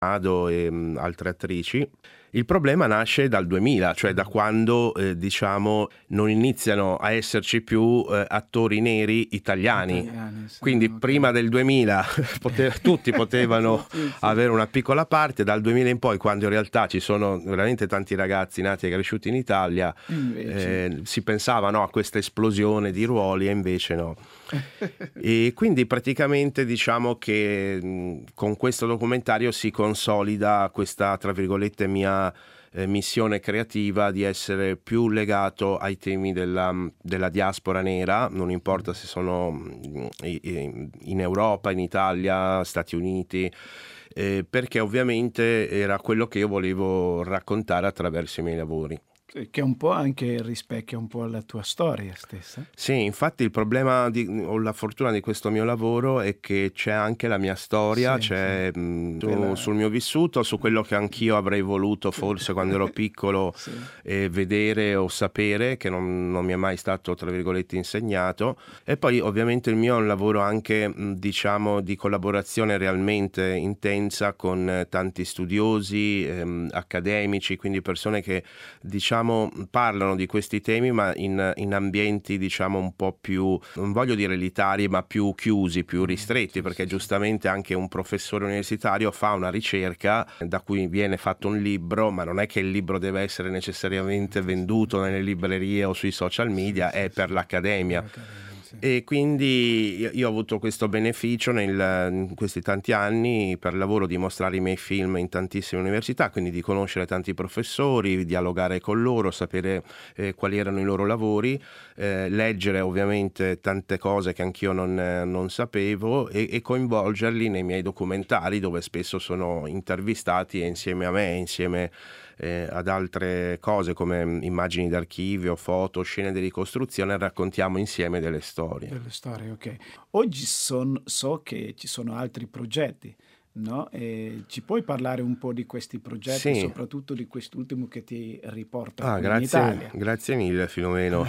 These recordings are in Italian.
e altre attrici. Il problema nasce dal 2000, cioè da quando diciamo non iniziano a esserci più attori neri italiani. Sì, Quindi okay. prima del 2000 tutti potevano Sì. avere una piccola parte, dal 2000 in poi, quando in realtà ci sono veramente tanti ragazzi nati e cresciuti in Italia, Invece. si pensava, no, a questa esplosione di ruoli, e invece no. E quindi praticamente diciamo che con questo documentario si consolida questa, tra virgolette, mia missione creativa di essere più legato ai temi della diaspora nera, non importa se sono in Europa, in Italia, Stati Uniti, perché ovviamente era quello che io volevo raccontare attraverso i miei lavori. Che un po' anche rispecchia un po' la tua storia stessa. Sì, infatti il problema o la fortuna di questo mio lavoro è che c'è anche la mia storia, Sì, c'è Quella- sul mio vissuto, su quello che anch'io avrei voluto forse quando ero piccolo Sì. vedere o sapere, che non mi è mai stato, tra virgolette, insegnato. E poi ovviamente il mio è un lavoro anche, diciamo, di collaborazione realmente intensa con tanti studiosi, accademici, quindi persone che, diciamo, parlano di questi temi, ma in ambienti, diciamo, un po' più, non voglio dire elitari, ma più chiusi, più ristretti, perché giustamente anche un professore universitario fa una ricerca da cui viene fatto un libro, ma non è che il libro deve essere necessariamente venduto nelle librerie o sui social media, è per l'accademia. E quindi io ho avuto questo beneficio in questi tanti anni per lavoro di mostrare i miei film in tantissime università, quindi di conoscere tanti professori, dialogare con loro, sapere quali erano i loro lavori, leggere ovviamente tante cose che anch'io non sapevo e coinvolgerli nei miei documentari, dove spesso sono intervistati e insieme a me, insieme ad altre cose come immagini d'archivio, foto, scene di ricostruzione, raccontiamo insieme delle storie. Delle storie, ok. Oggi so che ci sono altri progetti, no? E ci puoi parlare un po' di questi progetti, Sì. soprattutto di quest'ultimo che ti riporta qui in Grazie, Italia? grazie mille Filomeno.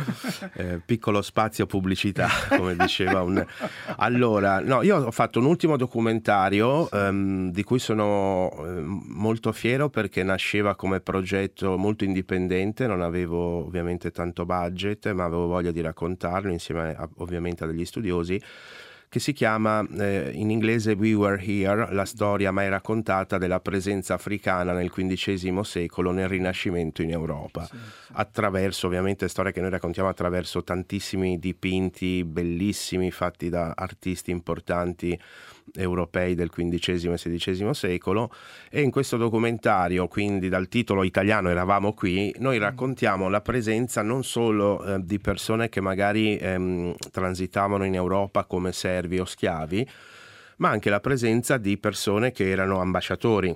Piccolo spazio pubblicità, come diceva un... Allora, no, io ho fatto un ultimo documentario di cui sono molto fiero, perché nasceva come progetto molto indipendente, non avevo ovviamente tanto budget, ma avevo voglia di raccontarlo insieme ovviamente a degli studiosi, che si chiama in inglese We Were Here, la storia mai raccontata della presenza africana nel XV secolo nel Rinascimento in Europa. Attraverso ovviamente storie che noi raccontiamo attraverso tantissimi dipinti bellissimi fatti da artisti importanti europei del XV e XVI secolo, e in questo documentario, quindi dal titolo italiano Eravamo qui, noi raccontiamo la presenza non solo di persone che magari transitavano in Europa come servi o schiavi, ma anche la presenza di persone che erano ambasciatori,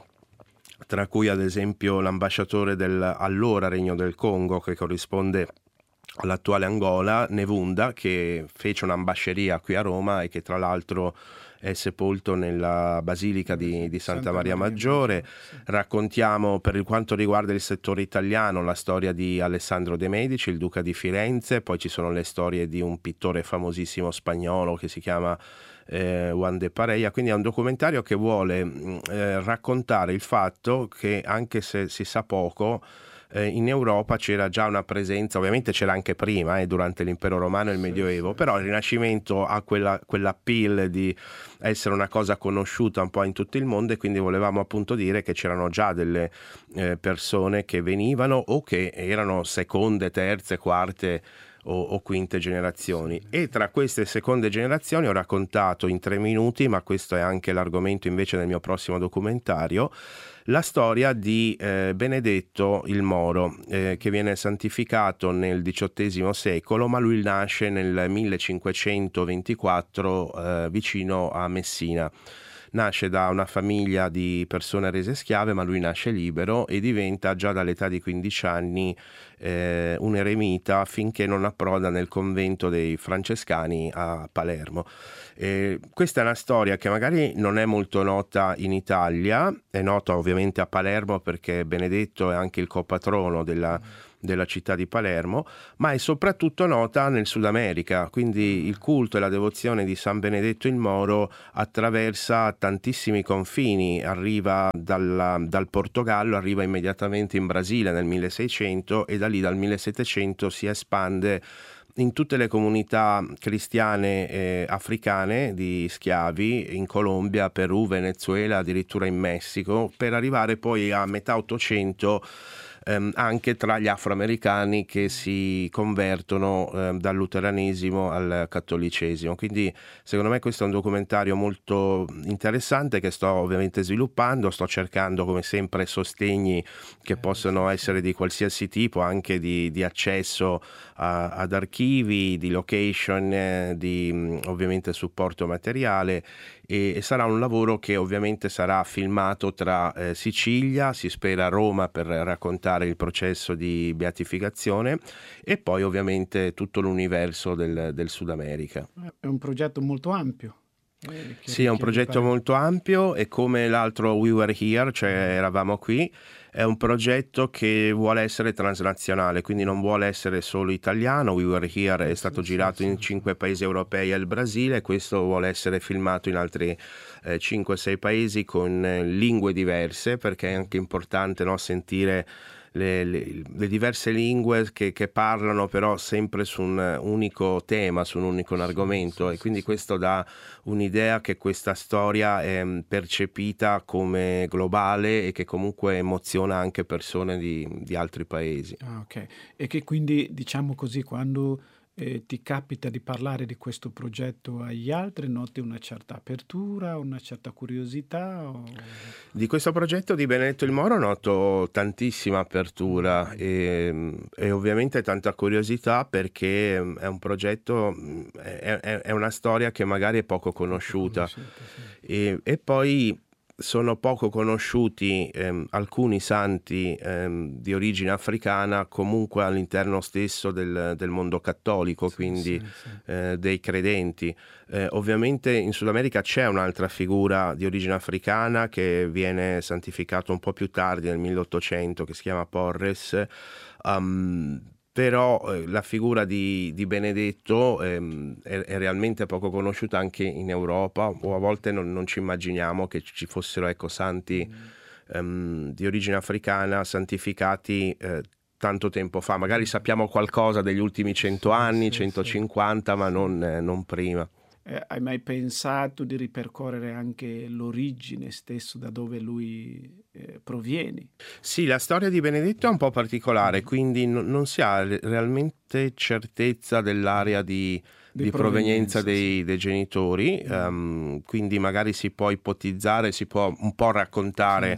tra cui ad esempio l'ambasciatore dell'allora Regno del Congo, che corrisponde all'attuale Angola, Nevunda, che fece un'ambasceria qui a Roma e che tra l'altro è sepolto nella Basilica di Santa Maria Maggiore. Raccontiamo, per quanto riguarda il settore italiano, la storia di Alessandro de' Medici, il duca di Firenze, poi ci sono le storie di un pittore famosissimo spagnolo che si chiama Juan de Pareja. Quindi è un documentario che vuole raccontare il fatto che, anche se si sa poco, in Europa c'era già una presenza, ovviamente c'era anche prima, durante l'impero romano e il Medioevo, però il Rinascimento ha quell'appeal di essere una cosa conosciuta un po' in tutto il mondo, e quindi volevamo appunto dire che c'erano già delle persone che venivano o che erano seconde, terze, quarte o quinte generazioni. E tra queste seconde generazioni ho raccontato in 3 minuti, ma questo è anche l'argomento invece del mio prossimo documentario, la storia di Benedetto il Moro, che viene santificato nel XVIII secolo, ma lui nasce nel 1524 vicino a Messina. Nasce da una famiglia di persone rese schiave, ma lui nasce libero e diventa già dall'età di 15 anni un eremita, finché non approda nel convento dei francescani a Palermo. Questa è una storia che magari non è molto nota in Italia, è nota ovviamente a Palermo perché Benedetto è anche il copatrono della città di Palermo, ma è soprattutto nota nel Sud America, quindi il culto e la devozione di San Benedetto il Moro attraversa tantissimi confini, arriva dal Portogallo, arriva immediatamente in Brasile nel 1600 e da lì dal 1700 si espande in tutte le comunità cristiane africane di schiavi, in Colombia, Perù, Venezuela, addirittura in Messico, per arrivare poi a metà Ottocento anche tra gli afroamericani che si convertono dal luteranesimo al cattolicesimo. Quindi secondo me questo è un documentario molto interessante che sto ovviamente sviluppando, sto cercando come sempre sostegni che possono essere di qualsiasi tipo, anche di accesso ad archivi, di location, di ovviamente supporto materiale, e sarà un lavoro che ovviamente sarà filmato tra Sicilia, si spera Roma, per raccontare il processo di beatificazione, e poi ovviamente tutto l'universo del Sud America. È un progetto molto ampio. Sì, è un progetto molto ampio, e come l'altro We Were Here, cioè eravamo qui, è un progetto che vuole essere transnazionale, quindi non vuole essere solo italiano. We Were Here è stato girato in 5 paesi europei e il Brasile, e questo vuole essere filmato in altri 5-6 paesi con lingue diverse, perché è anche importante, no, sentire le diverse lingue che parlano però sempre su un unico tema, su un unico argomento, e quindi questo dà un'idea che questa storia è percepita come globale e che comunque emoziona anche persone di altri paesi. Ok, e che quindi, diciamo così, quando ti capita di parlare di questo progetto agli altri, noti una certa apertura, una certa curiosità? Di questo progetto di Benedetto il Moro noto tantissima apertura e ovviamente tanta curiosità, perché è un progetto, è una storia che magari è poco conosciuta, sì. E poi sono poco conosciuti alcuni santi di origine africana comunque all'interno stesso del mondo cattolico, quindi dei credenti. Ovviamente in Sud America c'è un'altra figura di origine africana che viene santificata un po' più tardi, nel 1800, che si chiama Porres. Però la figura di Benedetto è realmente poco conosciuta anche in Europa, o a volte non ci immaginiamo che ci fossero, ecco, santi di origine africana santificati tanto tempo fa. Magari sappiamo qualcosa degli ultimi 100 anni, 150, ma non prima. Hai mai pensato di ripercorrere anche l'origine stesso, da dove lui proviene? Sì, la storia di Benedetto è un po' particolare, quindi non si ha realmente certezza dell'area di provenienza dei genitori, quindi magari si può ipotizzare, si può un po' raccontare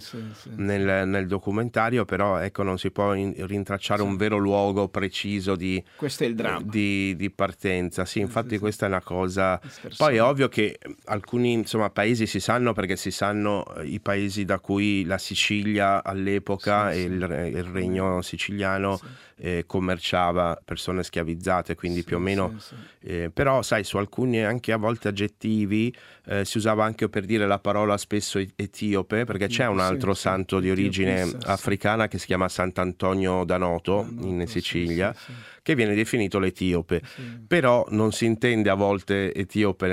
nel documentario, però ecco, non si può rintracciare un vero luogo preciso questo è il dramma. Di partenza. Sì, infatti questa è una cosa. Poi è ovvio che alcuni paesi si sanno, perché si sanno i paesi da cui la Sicilia all'epoca e il regno siciliano commerciava persone schiavizzate, quindi più o meno. Però sai, su alcuni anche a volte aggettivi si usava anche per dire la parola spesso etiope, perché c'è un altro santo di origine africana che si chiama Sant'Antonio da Noto in Sicilia, che viene definito l'etiope, però non si intende a volte etiope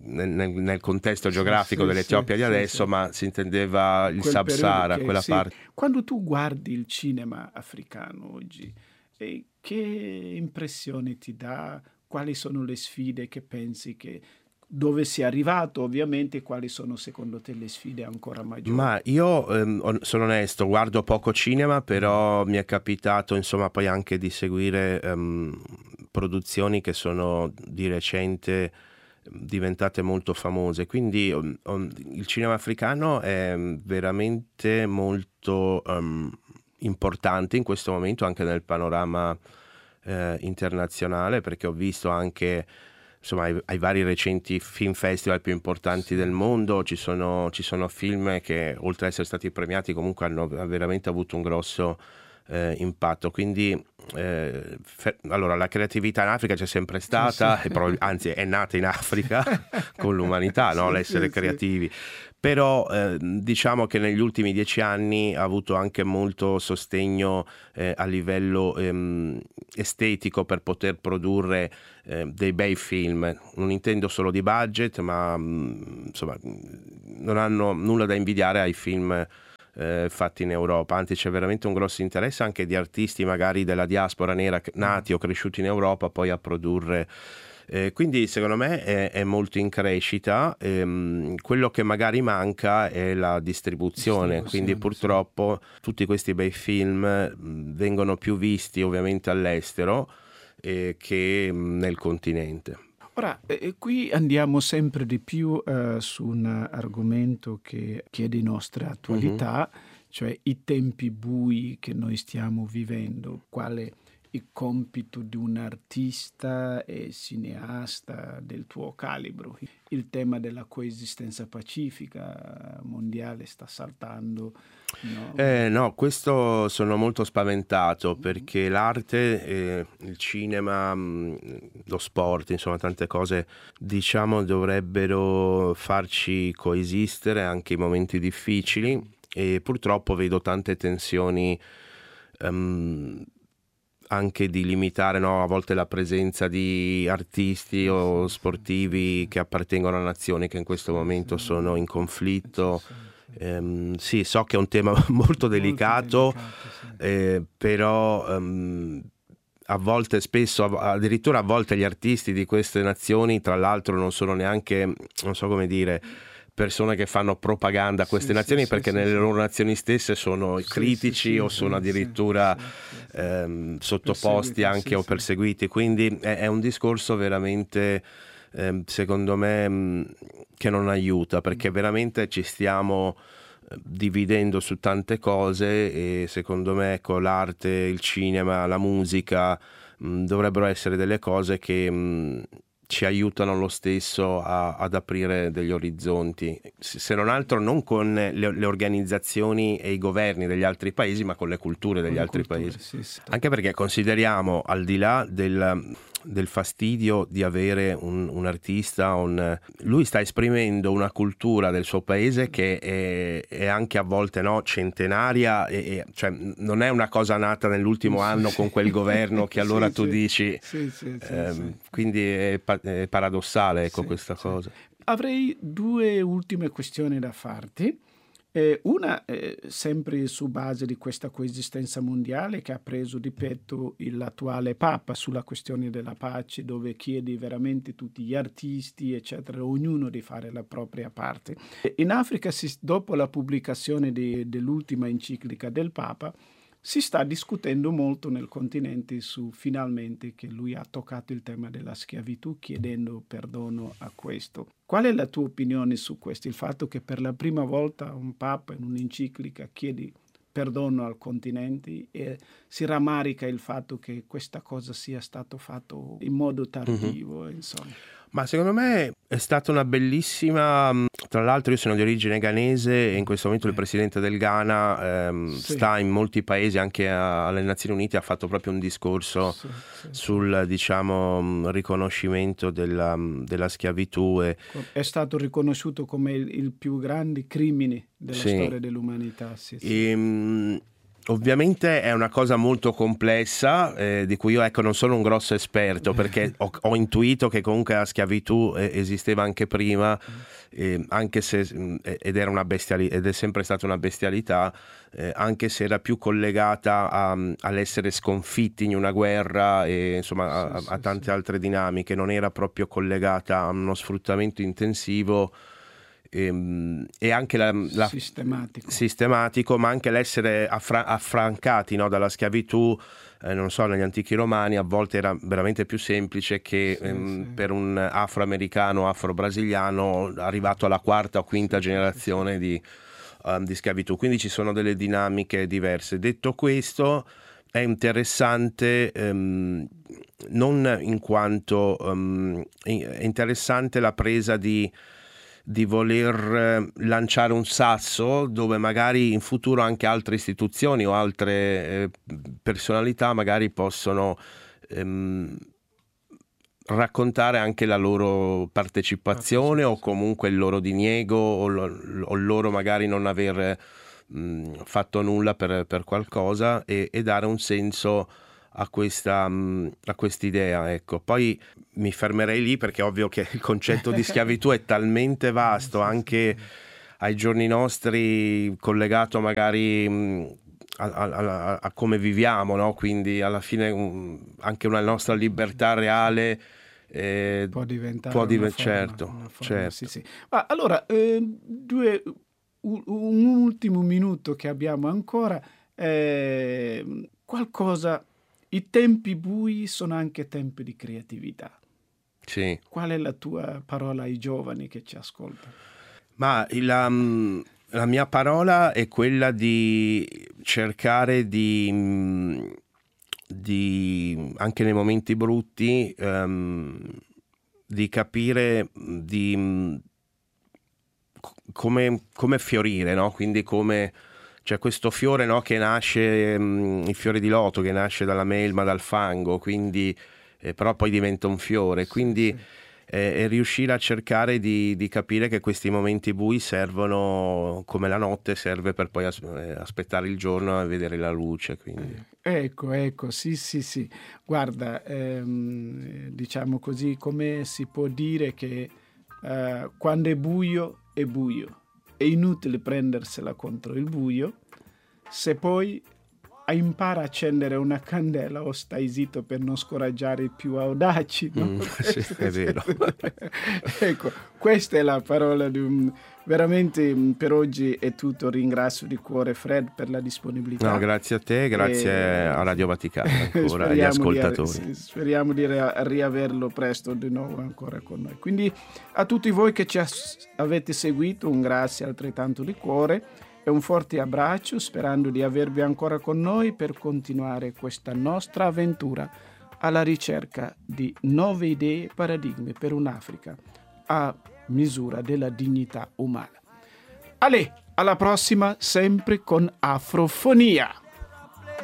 nel contesto geografico dell'Etiopia di adesso, ma si intendeva il Sub-Sahara, quella parte. Quando tu guardi il cinema africano oggi, che impressione ti dà? Quali sono le sfide che pensi che dove si è arrivato, ovviamente, quali sono secondo te le sfide ancora maggiori? Ma io sono onesto, guardo poco cinema, però mi è capitato poi anche di seguire produzioni che sono di recente diventate molto famose, quindi il cinema africano è veramente molto importante in questo momento anche nel panorama internazionale, perché ho visto anche ai vari recenti film festival più importanti del mondo ci sono film che, oltre ad essere stati premiati, comunque hanno veramente avuto un grosso impatto. Quindi allora la creatività in Africa c'è sempre stata, sì. e anzi è nata in Africa con l'umanità, no? Sì, L'essere sì, creativi. Però diciamo che negli ultimi 10 anni ha avuto anche molto sostegno a livello estetico per poter produrre dei bei film. Non intendo solo di budget, ma insomma non hanno nulla da invidiare ai film fatti in Europa, anzi c'è veramente un grosso interesse anche di artisti magari della diaspora nera nati o cresciuti in Europa poi a produrre. Quindi secondo me è molto in crescita. Quello che magari manca è la distribuzione, quindi purtroppo tutti questi bei film vengono più visti ovviamente all'estero che nel continente. Ora, qui andiamo sempre di più su un argomento che è di nostra attualità, cioè i tempi bui che noi stiamo vivendo, quale il compito di un artista e cineasta del tuo calibro. Il tema della coesistenza pacifica mondiale sta saltando. No? No, questo sono molto spaventato perché l'arte, il cinema, lo sport, insomma tante cose, diciamo, dovrebbero farci coesistere anche in momenti difficili e purtroppo vedo tante tensioni anche di limitare, no, a volte la presenza di artisti o sportivi che appartengono a nazioni che in questo momento sono in conflitto. Sì, so che è un tema molto delicato, però a volte, spesso, addirittura a volte gli artisti di queste nazioni, tra l'altro, non sono neanche, non so come dire, persone che fanno propaganda a queste nazioni perché nelle loro nazioni stesse sono critici o sono addirittura sottoposti anche o perseguiti. Quindi è un discorso veramente, secondo me, che non aiuta, perché veramente ci stiamo dividendo su tante cose e secondo me, ecco, l'arte, il cinema, la musica dovrebbero essere delle cose che ci aiutano lo stesso ad aprire degli orizzonti, se non altro non con le organizzazioni e i governi degli altri paesi, ma con le culture degli altri paesi. Anche perché consideriamo, al di là del fastidio di avere un artista, lui sta esprimendo una cultura del suo paese che è anche a volte, no, centenaria, cioè non è una cosa nata nell'ultimo anno con quel governo che allora tu dici, quindi è paradossale, ecco, questa cosa. Avrei due ultime questioni da farti. Una sempre su base di questa coesistenza mondiale che ha preso di petto l'attuale Papa sulla questione della pace, dove chiede veramente tutti gli artisti, eccetera, ognuno di fare la propria parte. In Africa, dopo la pubblicazione dell'ultima enciclica del Papa, si sta discutendo molto nel continente su finalmente che lui ha toccato il tema della schiavitù, chiedendo perdono a questo. Qual è la tua opinione su questo? Il fatto che per la prima volta un Papa in un'enciclica chiede perdono al continente e si rammarica il fatto che questa cosa sia stato fatto in modo tardivo, insomma. Ma secondo me è stata una bellissima, tra l'altro io sono di origine ghanese e in questo momento il presidente del Ghana sta in molti paesi, anche alle Nazioni Unite, ha fatto proprio un discorso sul, diciamo, riconoscimento della schiavitù. È stato riconosciuto come il più grande crimine della storia dell'umanità. Ovviamente è una cosa molto complessa, di cui io, ecco, non sono un grosso esperto, perché ho intuito che comunque la schiavitù esisteva anche prima, anche se ed è sempre stata una bestialità, anche se era più collegata all'essere sconfitti in una guerra e insomma a tante altre dinamiche, non era proprio collegata a uno sfruttamento intensivo. E anche sistematico, ma anche l'essere affrancati, no, dalla schiavitù, non so, negli antichi romani a volte era veramente più semplice che per un afroamericano, afro-brasiliano arrivato alla quarta o quinta generazione di schiavitù, quindi ci sono delle dinamiche diverse. Detto questo, è interessante non in quanto è interessante la presa di di voler lanciare un sasso dove magari in futuro anche altre istituzioni o altre personalità magari possono raccontare anche la loro partecipazione o comunque il loro diniego o loro magari non aver fatto nulla per qualcosa e dare un senso a quest'idea, ecco. Poi mi fermerei lì perché è ovvio che il concetto di schiavitù è talmente vasto anche ai giorni nostri, collegato magari a come viviamo, no? Quindi alla fine anche una nostra libertà reale può diventare certo. Sì, sì. Ma allora, un ultimo minuto che abbiamo ancora, qualcosa. I tempi bui sono anche tempi di creatività. Sì. Qual è la tua parola ai giovani che ci ascoltano? Ma la mia parola è quella di cercare di anche nei momenti brutti di capire come fiorire, no? Quindi come c'è questo fiore, no, che nasce, il fiore di loto che nasce dalla melma, dal fango, quindi però poi diventa un fiore, quindi è riuscire a cercare di capire che questi momenti bui servono come la notte serve per poi aspettare il giorno e vedere la luce, quindi. Ecco, sì. Guarda, diciamo così, come si può dire che quando è buio, è inutile prendersela contro il buio. Se poi impara a accendere una candela o stai zitto per non scoraggiare i più audaci, no? Sì, è vero. Ecco, questa è la parola veramente per oggi è tutto. Ringrazio di cuore Fred per la disponibilità. No, grazie a te, grazie a Radio Vaticano ancora, agli ascoltatori. Speriamo di riaverlo presto di nuovo ancora con noi. Quindi a tutti voi che ci avete seguito, un grazie altrettanto di cuore e un forte abbraccio, sperando di avervi ancora con noi per continuare questa nostra avventura alla ricerca di nuove idee e paradigmi per un'Africa a misura della dignità umana. Alla prossima, sempre con Afrofonia!